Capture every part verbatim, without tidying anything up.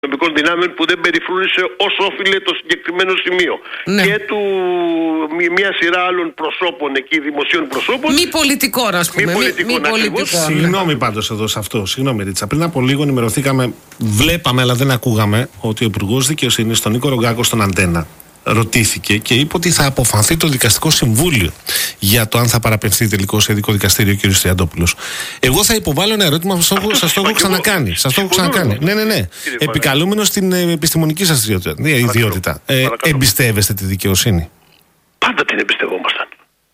νομικών δυνάμεων που δεν περιφρούρησε όσο όφιλε το συγκεκριμένο σημείο. Ναι. Και του μια σειρά άλλων προσώπων εκεί, δημοσίων προσώπων. Μη πολιτικών, ας πούμε. Μη πολιτικών, μη, μη πολιτικών. Συγγνώμη πάντως εδώ σε αυτό. Συγγνώμη, Ρίτσα. Πριν από λίγο ενημερωθήκαμε, βλέπαμε αλλά δεν ακούγαμε ότι ο Υπουργός Δικαιοσύνης, τον Νίκο Ρογκάκο, στον Αντένα, ρωτήθηκε και είπε ότι θα αποφανθεί το Δικαστικό Συμβούλιο για το αν θα παραπευθεί τελικώς σε ειδικό δικαστήριο ο κ. Τριαντόπουλος. Εγώ θα υποβάλω ένα ερώτημα που σας το έχω ξανακάνει. Σας το έχω ξανακάνει. Ναι, ναι, ναι. Επικαλούμενο στην επιστημονική σας ιδιότητα. Ε, εμπιστεύεστε τη δικαιοσύνη? Πάντα την εμπιστευόμασταν.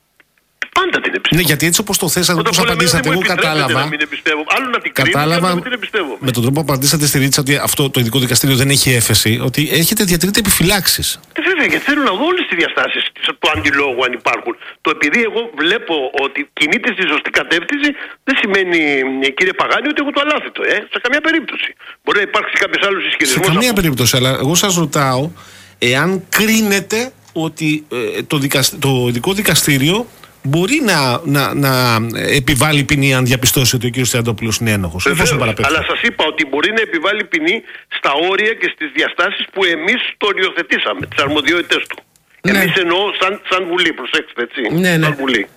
Πάντα την εμπιστεύω. Ναι, γιατί έτσι όπως το θέσατε, όπως απαντήσατε, εγώ κατάλαβα. Να Άλλο να την κατάλαβα να την εμπιστεύω. Με τον τρόπο που απαντήσατε στη Ρίτσα ότι αυτό το ειδικό δικαστήριο δεν έχει έφεση, ότι έχετε διατηρείτε επιφυλάξεις. Ε, βέβαια, γιατί θέλω να δω όλες τις διαστάσεις του αντιλόγου αν υπάρχουν. Το επειδή εγώ βλέπω ότι κινείται στη σωστή κατεύθυνση, δεν σημαίνει, κύριε Παγάνη, ότι έχω το αλάθητο. Ε, σε καμία περίπτωση. Μπορεί να υπάρξει κάποιος άλλος ισχυρισμός. Σε καμία από... περίπτωση, αλλά εγώ σας ρωτάω εάν κρίνετε ότι ε, το, δικασ... το ειδικό δικαστήριο μπορεί να, να, να επιβάλλει ποινή αν διαπιστώσει ότι ο κ. Τριαντόπουλος είναι ένοχος. Αλλά σας είπα ότι μπορεί να επιβάλλει ποινή στα όρια και στις διαστάσεις που εμείς το οριοθετήσαμε, τις αρμοδιότητες του. Ναι. Εμείς εννοώ σαν, σαν Βουλή, προσέξτε, έτσι. Ναι, ναι. Σαν Βουλή.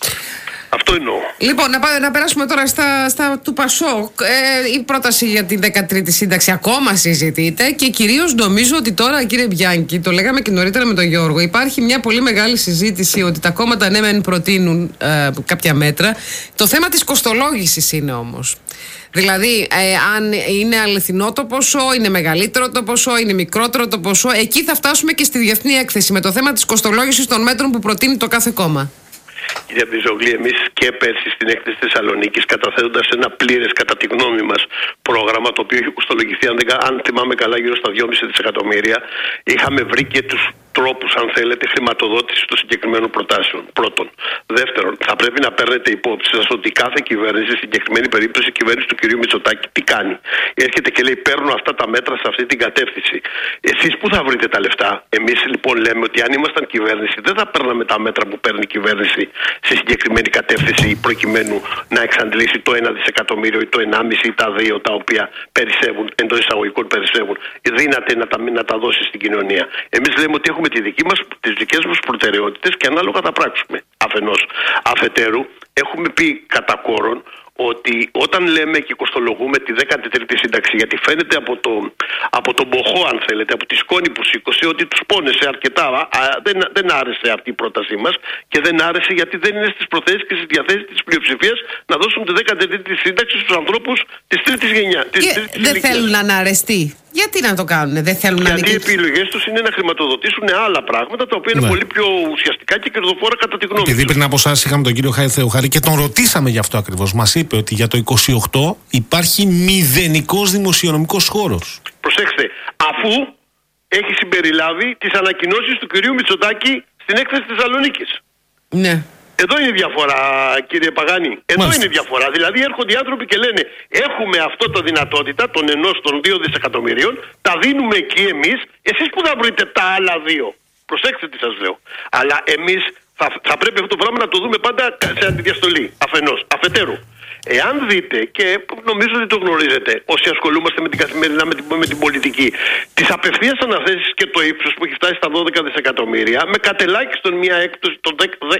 Αυτό εννοώ. Λοιπόν, να, να περάσουμε τώρα στα, στα του Πασόκ. Ε, η πρόταση για την δεκατρίτη σύνταξη ακόμα συζητείται και κυρίως νομίζω ότι τώρα, κύριε Μπιάνκη, το λέγαμε και νωρίτερα με τον Γιώργο, υπάρχει μια πολύ μεγάλη συζήτηση ότι τα κόμματα ναι μεν προτείνουν ε, κάποια μέτρα. Το θέμα της κοστολόγησης είναι όμως. Δηλαδή, ε, αν είναι αληθινό το ποσό, είναι μεγαλύτερο το ποσό, είναι μικρότερο το ποσό, εκεί θα φτάσουμε και στη διεθνή έκθεση με το θέμα της κοστολόγησης των μέτρων που προτείνει το κάθε κόμμα. Κύριε Μπιζογλή, εμείς και πέρσι στην έκθεση της Θεσσαλονίκης, καταθέτοντας ένα πλήρες, κατά τη γνώμη μας, πρόγραμμα το οποίο είχε κοστολογηθεί, αν, αν θυμάμαι καλά, γύρω στα δυόμισι δισεκατομμύρια, είχαμε βρει και τους τρόπους, αν θέλετε, χρηματοδότηση των συγκεκριμένων προτάσεων. Πρώτον. Δεύτερον, θα πρέπει να παίρνετε υπόψη σας ότι κάθε κυβέρνηση, στην συγκεκριμένη περίπτωση η κυβέρνηση του κ. Μητσοτάκη, τι κάνει? Έρχεται και λέει: παίρνω αυτά τα μέτρα σε αυτή την κατεύθυνση. Εσείς πού θα βρείτε τα λεφτά? Εμείς λοιπόν λέμε ότι αν ήμασταν κυβέρνηση, δεν θα παίρναμε τα μέτρα που παίρνει η κυβέρνηση σε συγκεκριμένη κατεύθυνση, προκειμένου να εξαντλήσει το ένα δισεκατομμύριο ή το ενάμιση ή τα δύο, τα οποία περισσεύουν, εντός εισαγωγικών περισσεύουν. Δύναται να τα, να τα δώσει στην κοινωνία. Εμείς λέμε ότι έχουμε τη δική μας, τις δικές μας προτεραιότητες και ανάλογα θα πράξουμε. Αφενός. Αφετέρου, έχουμε πει κατά κόρον ότι όταν λέμε και κοστολογούμε τη δέκατη τρίτη σύνταξη, γιατί φαίνεται από, το, από τον μποχό, αν θέλετε, από τη σκόνη που σήκωσε, ότι τους πόνεσε αρκετά. Α, δεν, δεν άρεσε αυτή η πρότασή μας και δεν άρεσε γιατί δεν είναι στις προθέσεις και στις διαθέσεις της πλειοψηφίας να δώσουν τη δέκατη τρίτη σύνταξη στους ανθρώπους της τρίτης γενιάς. Δεν θέλουν να αναρεστεί. Γιατί να το κάνουν, δεν θέλουν γιατί να Γιατί οι επιλογές τους είναι να χρηματοδοτήσουν άλλα πράγματα τα οποία είναι ναι. πολύ πιο ουσιαστικά και κερδοφόρα κατά τη γνώμη τους. Επειδή πριν από εσάς είχαμε τον κύριο Χάρη Θεοχάρη και τον ρωτήσαμε γι' αυτό ακριβώς. Μας είπε ότι για το είκοσι οκτώ υπάρχει μηδενικός δημοσιονομικός χώρος. Προσέξτε, αφού έχει συμπεριλάβει τις ανακοινώσεις του κυρίου Μητσοτάκη στην έκθεση της Θεσσαλονίκης. Ναι. Εδώ είναι η διαφορά, κύριε Παγάνη. Εδώ Μάλιστα. είναι η διαφορά. Δηλαδή έρχονται οι άνθρωποι και λένε: έχουμε αυτό το δυνατότητα των ενός των δύο δισεκατομμυρίων, τα δίνουμε εκεί εμείς. Εσείς που θα βρείτε τα άλλα δύο? Προσέξτε τι σας λέω. Αλλά εμείς θα, θα πρέπει αυτό το πράγμα να το δούμε πάντα σε αντιδιαστολή. Αφενός. Αφετέρου. Εάν δείτε, και νομίζω ότι το γνωρίζετε, όσοι ασχολούμαστε με την καθημερινά με την, με την πολιτική, τις απευθείας αναθέσεις και το ύψος που έχει φτάσει στα δώδεκα δισεκατομμύρια, με κατελάχιστον μια έκπτωση των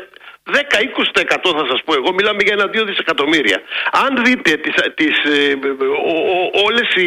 δέκα με είκοσι τοις εκατό θα σας πω εγώ, μιλάμε για ένα δύο δισεκατομμύρια. Αν δείτε τις, τις, ο, ο, όλες οι,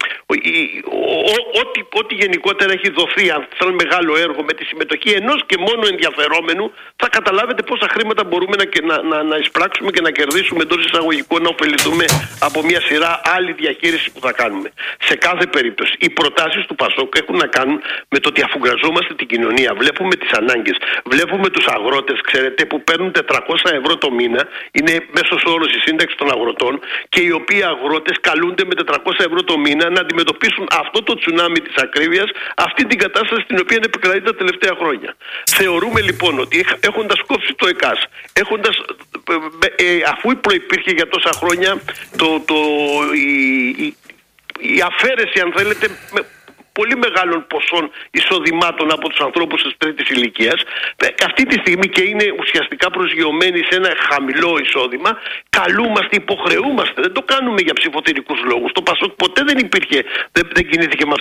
ό,τι, ό,τι γενικότερα έχει δοθεί σαν μεγάλο έργο με τη συμμετοχή ενός και μόνο ενδιαφερόμενου, θα καταλάβετε πόσα χρήματα μπορούμε να, να, να, να εισπράξουμε και να κερδίσουμε εντός εισαγωγικών, να ωφεληθούμε από μια σειρά άλλη διαχείριση που θα κάνουμε. Σε κάθε περίπτωση, οι προτάσεις του Πασόκ έχουν να κάνουν με το ότι αφουγκραζόμαστε την κοινωνία, βλέπουμε τις ανάγκες, βλέπουμε τους αγρότες, ξέρετε, που παίρνουν τετρακόσια ευρώ το μήνα, είναι μέσος όρος η σύνταξη των αγροτών, και οι οποίοι αγρότες καλούνται με τετρακόσια ευρώ το μήνα να αντιμετωπίσουν αυτό το τσουνάμι της ακρίβειας, αυτή την κατάσταση στην οποία επικρατεί τα τελευταία χρόνια. Θεωρούμε λοιπόν ότι έχοντας κόψει το ΕΚΑΣ, έχοντας, ε, ε, αφού προϋπήρχε για τόσα χρόνια το, το, η, η, η αφαίρεση, αν θέλετε, πολύ μεγάλων ποσών εισοδημάτων από τους ανθρώπους της τρίτης ηλικίας. Αυτή τη στιγμή, και είναι ουσιαστικά προσγειωμένοι σε ένα χαμηλό εισόδημα, καλούμαστε, υποχρεούμαστε, δεν το κάνουμε για ψηφοθερικούς λόγους. Το Πασόκ ποτέ δεν υπήρχε, δεν, δεν κινήθηκε με